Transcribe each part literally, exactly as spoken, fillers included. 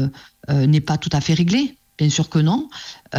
euh, n'est pas tout à fait réglé. Bien sûr que non.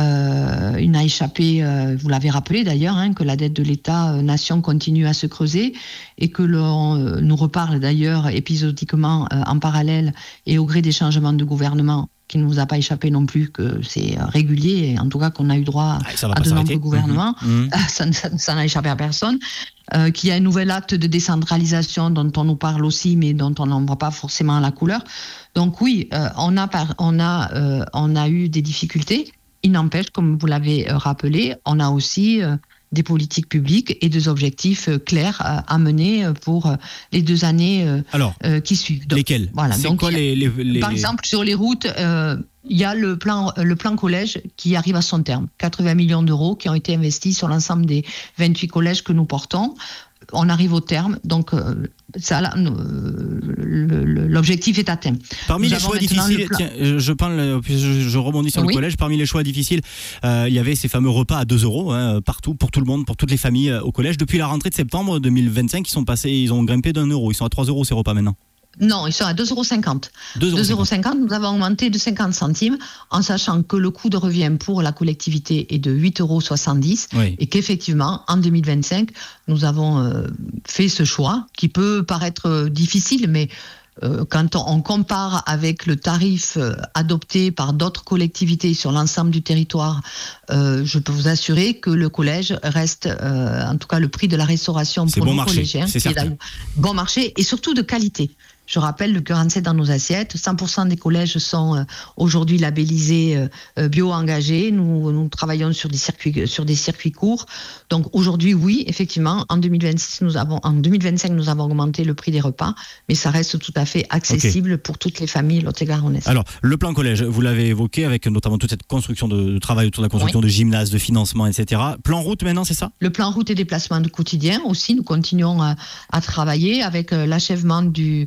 Euh, il n'a échappé, euh, vous l'avez rappelé d'ailleurs, hein, que la dette de l'État-nation euh, continue à se creuser et que l'on euh, nous reparle d'ailleurs épisodiquement euh, en parallèle et au gré des changements de gouvernement, qui ne nous a pas échappé non plus, que c'est régulier, et en tout cas qu'on a eu droit ah, à de nombreux gouvernements. Mmh. Mmh. Ça, ça, ça n'a échappé à personne. Euh, qu'il y a un nouvel acte de décentralisation dont on nous parle aussi, mais dont on n'en voit pas forcément la couleur. Donc oui, euh, on, a par, on, a, euh, on a eu des difficultés. Il n'empêche, comme vous l'avez rappelé, on a aussi euh, des politiques publiques et des objectifs euh, clairs euh, à mener pour euh, les deux années euh, Alors, euh, qui suivent. Donc, lesquelles voilà. C'est donc, quoi les, les, les... Par exemple, sur les routes, euh, il y a le plan, le plan collège qui arrive à son terme. quatre-vingts millions d'euros qui ont été investis sur l'ensemble des vingt-huit collèges que nous portons. On arrive au terme, donc euh, ça, là, euh, le, le, l'objectif est atteint. Parmi Nous les choix difficiles, plan... tiens, je, parle, je, je rebondis sur oui. le collège, parmi les choix difficiles, euh, il y avait ces fameux repas à deux euros, hein, partout, pour tout le monde, pour toutes les familles euh, au collège. Depuis la rentrée de septembre deux mille vingt-cinq, ils sont passés, ils ont grimpé d'un euro, ils sont à trois euros ces repas maintenant. Non, ils sont à deux euros cinquante. deux euros cinquante, nous avons augmenté de cinquante centimes, en sachant que le coût de revient pour la collectivité est de huit euros soixante-dix, oui. et qu'effectivement, en deux mille vingt-cinq, nous avons euh, fait ce choix, qui peut paraître euh, difficile, mais euh, quand on, on compare avec le tarif euh, adopté par d'autres collectivités sur l'ensemble du territoire, euh, je peux vous assurer que le collège reste, euh, en tout cas le prix de la restauration pour bon nos marché, collégiens, c'est qui est un bon marché, et surtout de qualité. Je rappelle le quarante-sept dans nos assiettes. cent pour cent des collèges sont euh, aujourd'hui labellisés euh, bio-engagés. Nous, nous travaillons sur des circuits, sur des circuits courts. Donc aujourd'hui, oui, effectivement, en deux mille vingt-six, nous avons, en deux mille vingt-cinq, nous avons augmenté le prix des repas, mais ça reste tout à fait accessible okay. pour toutes les familles lot-et-garonnaises. Alors, le plan collège, vous l'avez évoqué avec notamment toute cette construction de, de travail autour de la construction oui. de gymnases, de financement, et cetera. Plan route maintenant, c'est ça ? Le plan route et déplacement de quotidien aussi, nous continuons à, à travailler avec euh, l'achèvement du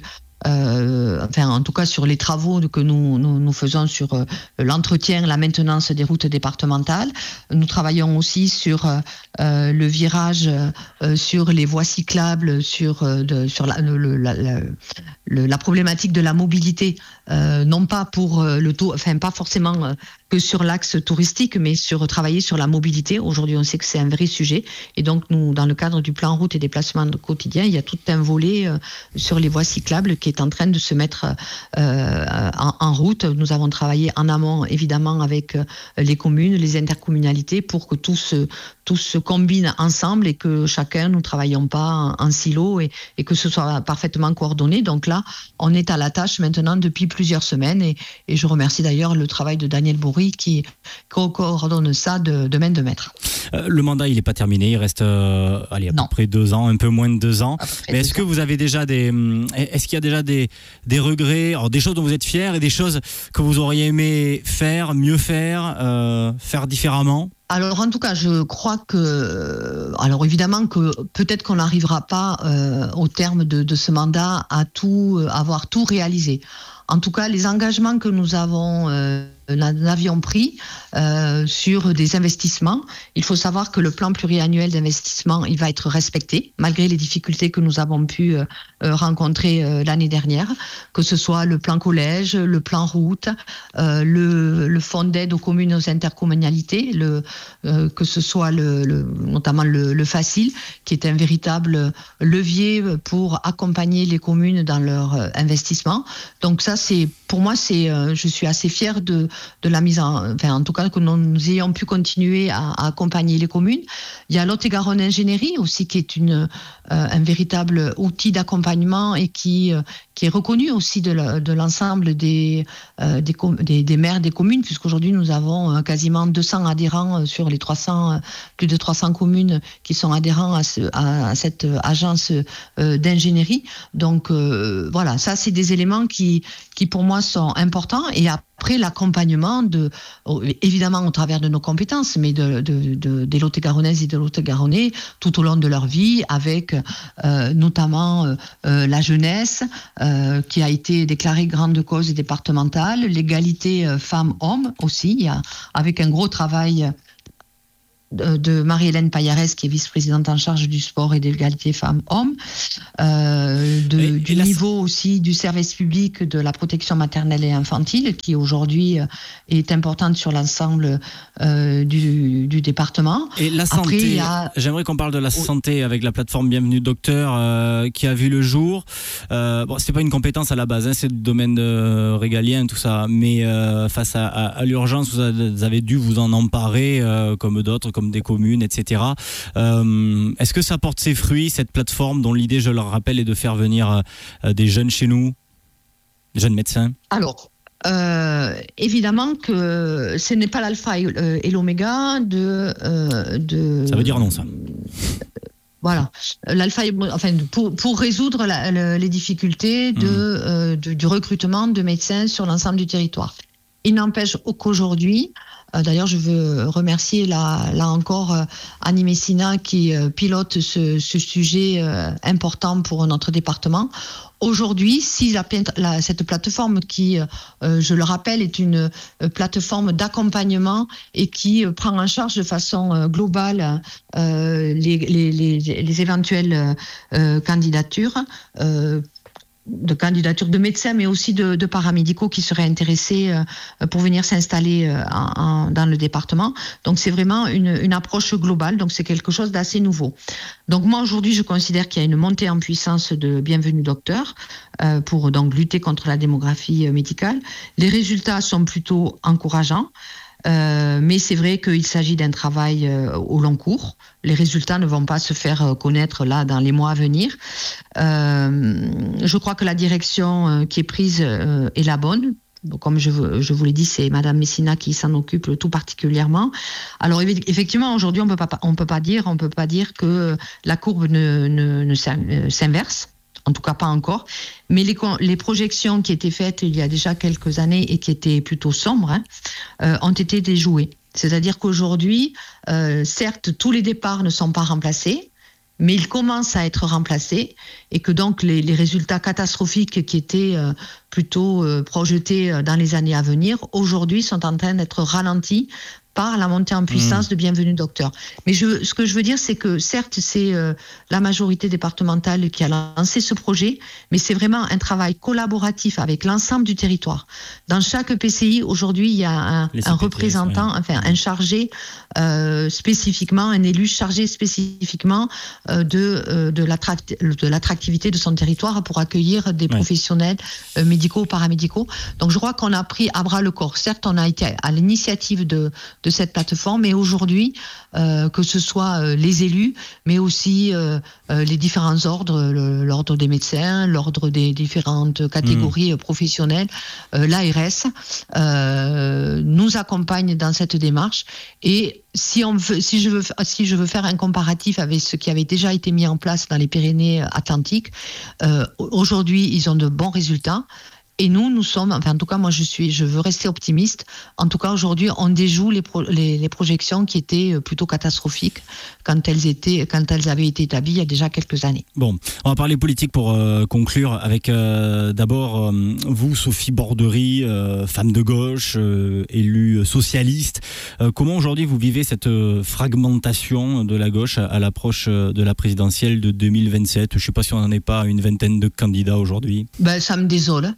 Euh, enfin, en tout cas sur les travaux que nous, nous, nous faisons sur euh, l'entretien, la maintenance des routes départementales. Nous travaillons aussi sur euh, le virage, euh, sur les voies cyclables, sur, euh, de, sur la, le, la, la, le, la problématique de la mobilité, euh, non pas pour le taux, enfin pas forcément euh, que sur l'axe touristique, mais sur travailler sur la mobilité. Aujourd'hui, on sait que c'est un vrai sujet, et donc nous, dans le cadre du plan route et déplacement de quotidien, il y a tout un volet euh, sur les voies cyclables qui est en train de se mettre euh, en, en route. Nous avons travaillé en amont, évidemment, avec euh, les communes, les intercommunalités, pour que tout se, tout se combine ensemble et que chacun, nous ne travaillons pas en, en silo, et, et que ce soit parfaitement coordonné. Donc là, on est à la tâche maintenant depuis plusieurs semaines, et, et je remercie d'ailleurs le travail de Daniel Bourri qui coordonne ça de, de main de maître. Euh, le mandat, il n'est pas terminé, il reste euh, allez, à non. peu près deux ans, un peu moins de deux ans. Mais est-ce que vous avez déjà des, est-ce qu'il y a déjà des, des regrets, alors des choses dont vous êtes fiers et des choses que vous auriez aimé faire, mieux faire, euh, faire différemment ? Alors en tout cas, je crois que, alors évidemment que peut-être qu'on n'arrivera pas euh, au terme de, de ce mandat à tout, euh, avoir tout réalisé. En tout cas, les engagements que nous avons euh, avions pris euh, sur des investissements. Il faut savoir que le plan pluriannuel d'investissement, il va être respecté, malgré les difficultés que nous avons pu euh, rencontrer euh, l'année dernière, que ce soit le plan collège, le plan route, euh, le, le fonds d'aide aux communes et aux intercommunalités, le, euh, que ce soit le, le, notamment le, le FACIL, qui est un véritable levier pour accompagner les communes dans leur euh, investissement. Donc ça, c'est, pour moi, c'est, euh, je suis assez fière de, de la mise en, enfin, en tout cas, que nous ayons pu continuer à, à accompagner les communes. Il y a Lot-et-Garonne Ingénierie aussi, qui est une, euh, un véritable outil d'accompagnement et qui, euh, qui est reconnu aussi de, la, de l'ensemble des, euh, des, des, des maires des communes, puisqu'aujourd'hui nous avons euh, quasiment deux cents adhérents sur les trois cents, euh, plus de trois cents communes qui sont adhérents à, ce, à, à cette agence euh, d'ingénierie. Donc euh, voilà, ça c'est des éléments qui, qui pour moi sont importants. Et après l'accompagnement, de, évidemment au travers de nos compétences, mais de, de, de, des Lot-et-Garonnaises et des Lot-et-Garonnais tout au long de leur vie, avec euh, notamment euh, la jeunesse, euh, qui a été déclarée grande cause départementale, l'égalité euh, femmes-hommes aussi, il y a, avec un gros travail de, de Marie-Hélène Payarès, qui est vice-présidente en charge du sport et de l'égalité femmes-hommes, euh, de, et, du et niveau la... aussi du service public de la protection maternelle et infantile, qui aujourd'hui est importante sur l'ensemble euh, du, du département. Et la santé, Après, a... j'aimerais qu'on parle de la santé avec la plateforme Bienvenue Docteur euh, qui a vu le jour. Euh, bon, c'est pas une compétence à la base, hein, c'est le domaine euh, régalien, tout ça, mais euh, face à, à, à l'urgence, vous avez dû vous en emparer, euh, comme d'autres, comme des communes, et cetera. Euh, est-ce que ça porte ses fruits, cette plateforme dont l'idée, je le rappelle, est de faire venir euh, des jeunes chez nous, des jeunes médecins? Alors, euh, évidemment que ce n'est pas l'alpha et, euh, et l'oméga de, euh, de... Ça veut dire non, ça. Voilà, l'alpha, enfin, pour, pour résoudre la, la, les difficultés de, mmh. euh, de, du recrutement de médecins sur l'ensemble du territoire. Il n'empêche qu'aujourd'hui, euh, d'ailleurs je veux remercier là, là encore euh, Annie Messina qui euh, pilote ce, ce sujet euh, important pour notre département. Aujourd'hui, si la, la, cette plateforme qui, euh, je le rappelle, est une euh, plateforme d'accompagnement et qui euh, prend en charge de façon euh, globale euh, les, les, les, les éventuelles euh, candidatures, euh, de candidatures de médecins, mais aussi de, de paramédicaux qui seraient intéressés euh, pour venir s'installer euh, en, en, dans le département. Donc c'est vraiment une, une approche globale, donc c'est quelque chose d'assez nouveau. Donc moi aujourd'hui je considère qu'il y a une montée en puissance de Bienvenue Docteur euh, pour donc lutter contre la démographie médicale. Les résultats sont plutôt encourageants. Euh, mais c'est vrai qu'il s'agit d'un travail euh, au long cours. Les résultats ne vont pas se faire euh, connaître là dans les mois à venir. Euh, je crois que la direction euh, qui est prise euh, est la bonne. Donc, comme je, je vous l'ai dit, c'est Madame Messina qui s'en occupe tout particulièrement. Alors effectivement, aujourd'hui, on peut pas, on peut pas dire, on peut pas dire que la courbe ne, ne, ne s'inverse. En tout cas pas encore, mais les, les projections qui étaient faites il y a déjà quelques années et qui étaient plutôt sombres hein, euh, ont été déjouées. C'est-à-dire qu'aujourd'hui, euh, certes, tous les départs ne sont pas remplacés, mais ils commencent à être remplacés et que donc les, les résultats catastrophiques qui étaient euh, plutôt euh, projetés dans les années à venir, aujourd'hui sont en train d'être ralentis par la montée en puissance mmh. de Bienvenue Docteur. Mais je, ce que je veux dire, c'est que certes, c'est euh, la majorité départementale qui a lancé ce projet, mais c'est vraiment un travail collaboratif avec l'ensemble du territoire. Dans chaque P C I, aujourd'hui, il y a un, un représentant, ouais. enfin un chargé euh, spécifiquement, un élu chargé spécifiquement euh, de, euh, de, l'attract- de l'attractivité de son territoire pour accueillir des ouais. professionnels euh, médicaux ou paramédicaux. Donc je crois qu'on a pris à bras le corps. Certes, on a été à l'initiative de de cette plateforme et aujourd'hui euh, que ce soit euh, les élus mais aussi euh, euh, les différents ordres, le, l'ordre des médecins, l'ordre des différentes catégories mmh. professionnelles, euh, l'A R S euh, nous accompagne dans cette démarche et si on veut, si je veux si je veux faire un comparatif avec ce qui avait déjà été mis en place dans les Pyrénées-Atlantiques, euh, aujourd'hui ils ont de bons résultats. Et nous, nous sommes, enfin en tout cas moi je suis, je veux rester optimiste. En tout cas aujourd'hui, on déjoue les, pro, les, les projections qui étaient plutôt catastrophiques quand elles étaient, quand elles avaient été établies il y a déjà quelques années. Bon, on va parler politique pour euh, conclure avec euh, d'abord euh, vous, Sophie Borderie, euh, femme de gauche, euh, élue socialiste. Euh, comment aujourd'hui vous vivez cette euh, fragmentation de la gauche à, à l'approche de la présidentielle de deux mille vingt-sept? Je ne sais pas si on n'en est pas à une vingtaine de candidats aujourd'hui. Ben ça me désole.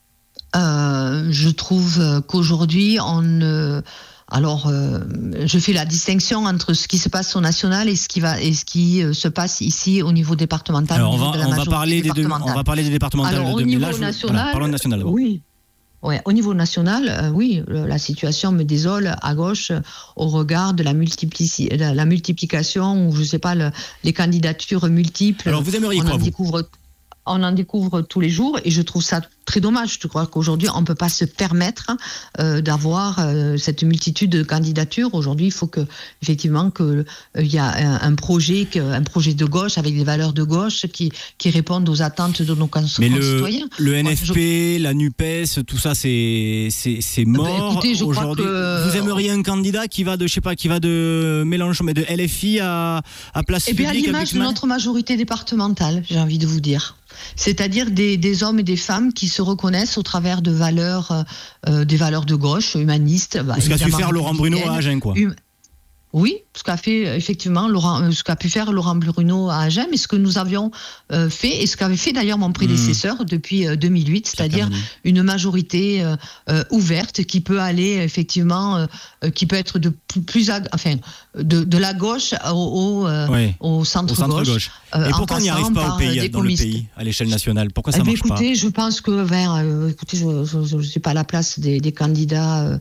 Euh, je trouve qu'aujourd'hui, on, euh, alors, euh, je fais la distinction entre ce qui se passe au national et ce qui va et ce qui euh, se passe ici au niveau départemental. Alors, au niveau on, va, de la on va parler des deux, on va parler des départementales. Alors, de au niveau là, je, national, voilà, parlons national d'abord. Oui. Ouais, au niveau national, euh, oui, la situation me désole à gauche au regard de la, multiplici- la multiplication ou je sais pas le, les candidatures multiples. Alors, vous aimeriez on quoi en vous découvre, on en découvre tous les jours et je trouve ça très dommage. Je crois qu'aujourd'hui, on ne peut pas se permettre euh, d'avoir euh, cette multitude de candidatures. Aujourd'hui, il faut que, effectivement qu'il euh, y a un, un, projet, un projet de gauche avec des valeurs de gauche qui, qui répondent aux attentes de nos concitoyens. Mais le, le N F P, Moi, je... la NUPES, tout ça, c'est, c'est, c'est mort. Ben, écoutez, je aujourd'hui. Crois que... Vous aimeriez un candidat qui va de, je sais pas, qui va de Mélenchon, mais de L F I à, à Place eh Publique. À l'image de notre majorité départementale, j'ai envie de vous dire. C'est-à-dire des, des hommes et des femmes qui se reconnaissent au travers de valeurs, euh, des valeurs de gauche, humanistes. Bah, ce qu'a su faire Laurent Bruno à Agen, quoi. Hum... Oui, ce qu'a fait effectivement Laurent, ce qu'a pu faire Laurent Bruno à Agen, et ce que nous avions euh, fait, et ce qu'avait fait d'ailleurs mon prédécesseur mmh. depuis euh, deux mille huit, c'est-à-dire une majorité euh, euh, ouverte qui peut aller effectivement, euh, qui peut être de plus, à, enfin, de, de la gauche au, au, euh, oui. au centre, au centre gauche. gauche. Euh, et pourquoi on n'y arrive pas au pays, dans le pays, à l'échelle nationale? Pourquoi ça eh marche écoutez, pas? Je pense que vers, euh, écoutez, je ne suis pas à la place des, des candidats.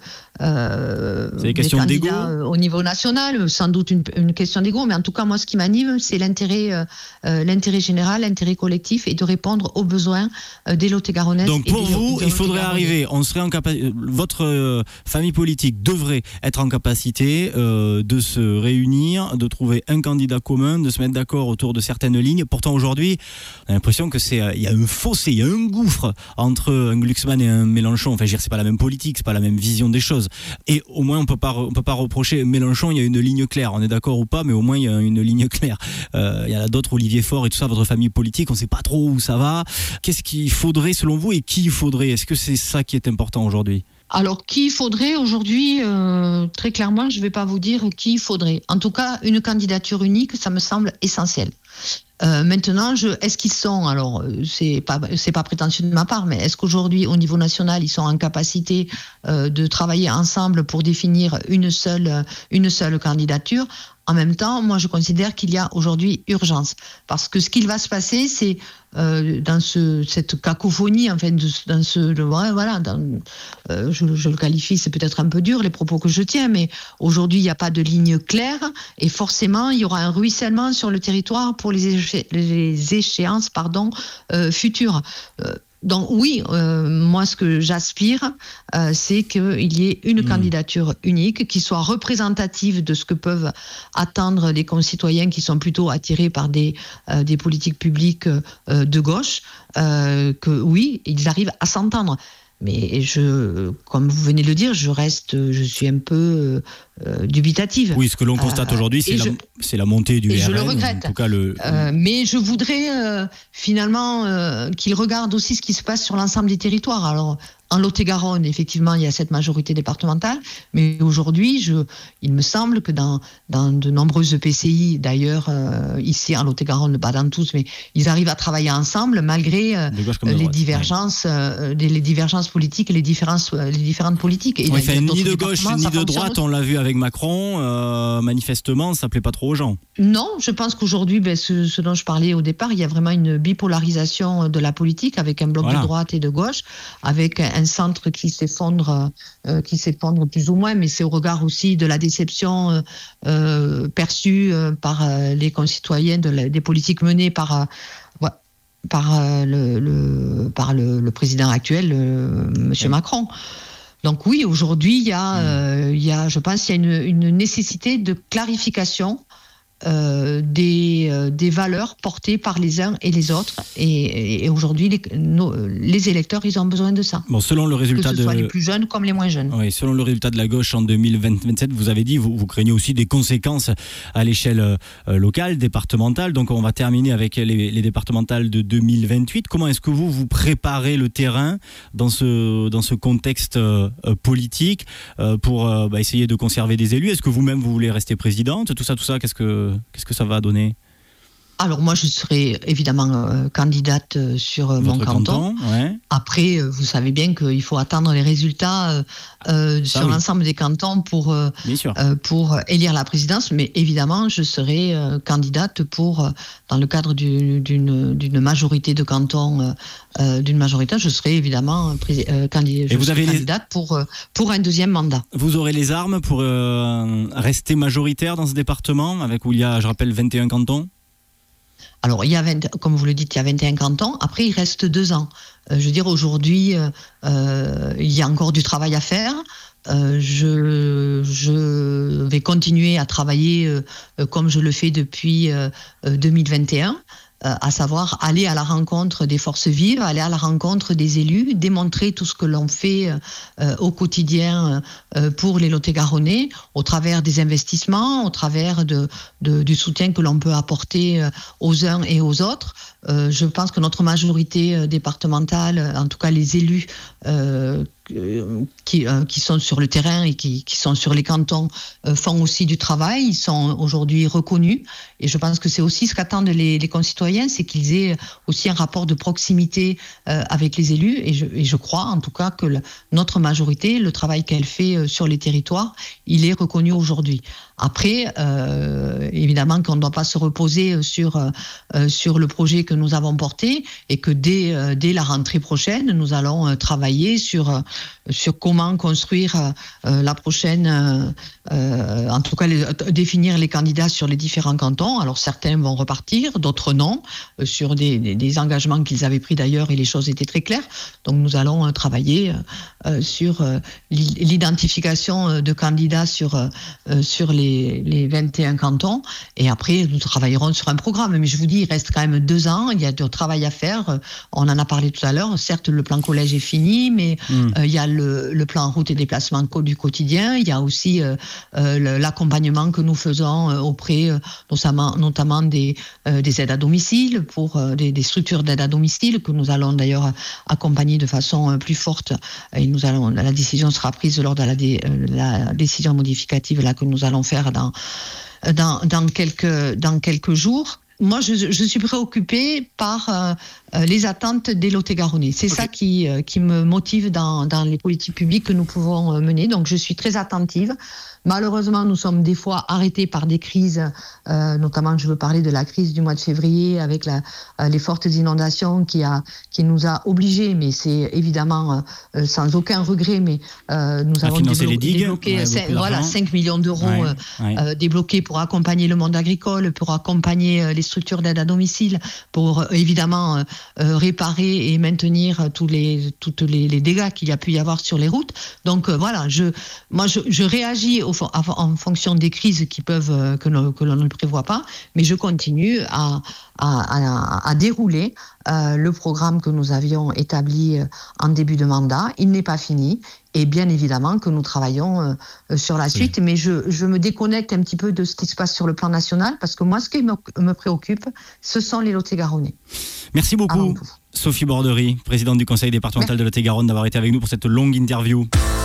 Euh, c'est des questions d'ego au niveau national, sans doute une, une question d'ego, mais en tout cas, moi, ce qui m'anime, c'est l'intérêt, euh, l'intérêt général, l'intérêt collectif, et de répondre aux besoins euh, des Lot-et-Garonnaises. Donc pour et des, vous, des il faudrait arriver, on serait en capacité, votre euh, famille politique devrait être en capacité euh, de se réunir, de trouver un candidat commun, de se mettre d'accord autour de certaines lignes. Pourtant aujourd'hui, on a l'impression que c'est, il y a un fossé, il y a un gouffre entre un Glucksmann et un Mélenchon. Enfin, je veux dire, c'est pas la même politique, c'est pas la même vision des choses. Et au moins, on peut pas, on peut pas reprocher Mélenchon. Il y a une ligne claire. On est d'accord ou pas, mais au moins il y a une ligne claire. Euh, il y en a d'autres, Olivier Faure et tout ça. Votre famille politique, on sait pas trop où ça va. Qu'est-ce qu'il faudrait selon vous et qui il faudrait? Est-ce que c'est ça qui est important aujourd'hui? Alors, qui il faudrait aujourd'hui, euh, très clairement, je ne vais pas vous dire qui il faudrait. En tout cas, une candidature unique, ça me semble essentiel. Euh, maintenant, je, est-ce qu'ils sont, alors c'est pas, c'est pas prétentieux de ma part, mais est-ce qu'aujourd'hui, au niveau national, ils sont en capacité euh, de travailler ensemble pour définir une seule, une seule candidature? En même temps, moi, je considère qu'il y a aujourd'hui urgence. Parce que ce qu'il va se passer, c'est euh, dans ce, cette cacophonie, enfin, de, dans ce, de, voilà, dans, euh, je, je le qualifie, c'est peut-être un peu dur, les propos que je tiens, mais aujourd'hui, il n'y a pas de ligne claire, et forcément, il y aura un ruissellement sur le territoire pour les, éché- les échéances pardon, euh, futures. Euh, Donc oui, euh, moi ce que j'aspire, euh, c'est qu'il y ait une mmh. candidature unique qui soit représentative de ce que peuvent attendre les concitoyens qui sont plutôt attirés par des, euh, des politiques publiques euh, de gauche, euh, que oui, ils arrivent à s'entendre. Mais je, comme vous venez de le dire, je reste, je suis un peu euh, dubitative. Oui, ce que l'on constate euh, aujourd'hui, c'est la, c'est la montée du R N. Je le regrette. En tout cas, le... euh, mais je voudrais euh, finalement euh, qu'ils regardent aussi ce qui se passe sur l'ensemble des territoires. Alors, en Lot-et-Garonne, effectivement, il y a cette majorité départementale, mais aujourd'hui, je, il me semble que dans, dans de nombreux E P C I, d'ailleurs, euh, ici en Lot-et-Garonne, pas dans tous, mais ils arrivent à travailler ensemble malgré euh, les, droite, divergences, ouais. euh, les, les divergences politiques et les, différences, les différentes politiques. Et ouais, fait, ni de gauche ni de droite, on l'a vu avec Macron, euh, manifestement, ça ne plaît pas trop aux gens. Non, je pense qu'aujourd'hui, ben, ce, ce dont je parlais au départ, il y a vraiment une bipolarisation de la politique avec un bloc voilà. de droite et de gauche, avec un centre qui s'effondre, euh, qui s'effondre plus ou moins, mais c'est au regard aussi de la déception euh, euh, perçue euh, par euh, les concitoyens de la, des politiques menées par, euh, ouais, par, euh, le, le, par le, le président actuel, euh, Monsieur oui. Macron. Donc oui, aujourd'hui, il y a, euh, il y a, je pense, il y a une, une nécessité de clarification Euh, des, euh, des valeurs portées par les uns et les autres. Et, et aujourd'hui, les, nos, les électeurs, ils ont besoin de ça. Bon, selon le résultat que ce soit de... les plus jeunes comme les moins jeunes. Oui, selon le résultat de la gauche en deux mille vingt-sept, vous avez dit, vous, vous craignez aussi des conséquences à l'échelle euh, locale, départementale. Donc, on va terminer avec les, les départementales de deux mille vingt-huit. Comment est-ce que vous, vous préparez le terrain dans ce, dans ce contexte euh, politique euh, pour euh, bah, essayer de conserver des élus? Est-ce que vous-même, vous voulez rester présidente? Tout ça, tout ça, qu'est-ce que Qu'est-ce que ça va donner? Alors moi, je serai évidemment euh, candidate sur euh, mon canton. canton ouais. Après, euh, vous savez bien qu'il faut attendre les résultats euh, euh, sur oui. l'ensemble des cantons pour, euh, euh, pour élire la présidence. Mais évidemment, je serai euh, candidate pour, euh, dans le cadre du, d'une, d'une majorité de cantons, euh, d'une majorité, je serai évidemment pré- euh, candid- je Et vous serai avez candidate les... pour, euh, pour un deuxième mandat. Vous aurez les armes pour euh, rester majoritaire dans ce département, avec où il y a, je rappelle, vingt et un cantons? Alors, il y a vingt, comme vous le dites, il y a vingt et un cantons. Après, il reste deux ans. Euh, je veux dire, aujourd'hui, euh, il y a encore du travail à faire. Euh, je, je vais continuer à travailler euh, comme je le fais depuis euh, deux mille vingt et un. À savoir aller à la rencontre des forces vives, aller à la rencontre des élus, démontrer tout ce que l'on fait euh, au quotidien euh, pour les Lot-et-Garonnais, au travers des investissements, au travers de, de, du soutien que l'on peut apporter aux uns et aux autres. Euh, je pense que notre majorité départementale, en tout cas les élus, euh, qui, euh, qui sont sur le terrain et qui, qui sont sur les cantons euh, font aussi du travail. Ils sont aujourd'hui reconnus. Et je pense que c'est aussi ce qu'attendent les, les concitoyens, c'est qu'ils aient aussi un rapport de proximité euh, avec les élus. Et je, et je crois en tout cas que le, notre majorité, le travail qu'elle fait euh, sur les territoires, il est reconnu aujourd'hui. Après, euh, évidemment qu'on ne doit pas se reposer sur, euh, sur le projet que nous avons porté et que dès, euh, dès la rentrée prochaine, nous allons euh, travailler sur, euh, sur comment construire euh, la prochaine, euh, euh, en tout cas les, définir les candidats sur les différents cantons. Alors certains vont repartir, d'autres non, euh, sur des, des, des engagements qu'ils avaient pris d'ailleurs et les choses étaient très claires. Donc nous allons euh, travailler euh, sur euh, l'identification de candidats sur, euh, sur les Les, les vingt et un cantons, et après nous travaillerons sur un programme. Mais je vous dis, il reste quand même deux ans, il y a du travail à faire. On en a parlé tout à l'heure. Certes, le plan collège est fini, mais mmh. euh, il y a le, le plan route et déplacement du quotidien. Il y a aussi euh, euh, l'accompagnement que nous faisons euh, auprès, euh, notamment, notamment des, euh, des aides à domicile, pour euh, des, des structures d'aide à domicile que nous allons d'ailleurs accompagner de façon euh, plus forte. Et nous allons, la décision sera prise lors de la, dé, euh, la décision modificative là que nous allons faire Dans, dans, dans, quelques, dans quelques jours. Moi, je, je suis préoccupée par euh, les attentes des Lot-et-Garonnais. C'est okay. ça qui, euh, qui me motive dans, dans les politiques publiques que nous pouvons mener. Donc, je suis très attentive. Malheureusement, nous sommes des fois arrêtés par des crises, euh, notamment je veux parler de la crise du mois de février avec la, euh, les fortes inondations qui, a, qui nous a obligés, mais c'est évidemment euh, sans aucun regret, mais euh, nous à avons déblo- déblo- digues, débloqué ouais, cinq, voilà, cinq millions d'euros ouais, euh, ouais. Euh, débloqués pour accompagner le monde agricole, pour accompagner euh, les structures d'aide à domicile, pour euh, évidemment euh, euh, réparer et maintenir tous les, toutes les, les dégâts qu'il y a pu y avoir sur les routes. Donc euh, voilà, je, moi je, je réagis au en fonction des crises qui peuvent, que, l'on, que l'on ne prévoit pas, mais je continue à, à, à, à dérouler euh, le programme que nous avions établi en début de mandat. Il n'est pas fini et bien évidemment que nous travaillons euh, sur la suite, oui. mais je, je me déconnecte un petit peu de ce qui se passe sur le plan national parce que moi, ce qui me, me préoccupe, ce sont les Lot-et-Garonnais. Merci beaucoup, Sophie Bordery, présidente du conseil départemental Merci. de Lot-et-Garonne, d'avoir été avec nous pour cette longue interview.